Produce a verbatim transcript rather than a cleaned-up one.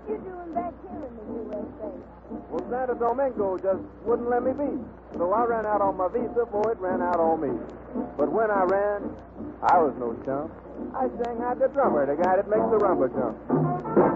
you doing back here in the U S A? Well, Santo Domingo just wouldn't let me be. So I ran out on my visa before it ran out on me. But when I ran, I was no chump. I sang out the drummer, the guy that makes the rumba jump.